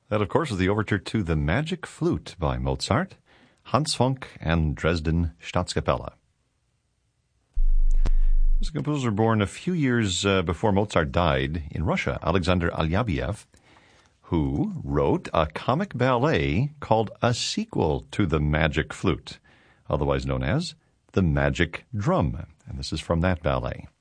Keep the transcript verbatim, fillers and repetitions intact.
That, of course, is the overture to The Magic Flute by Mozart, Hans Funk, and Dresden Staatskapelle. This is a composer born a few years uh, before Mozart died in Russia, Alexander Alyabiev, who wrote a comic ballet called a sequel to The Magic Flute, otherwise known as The Magic Drum. And this is from that ballet.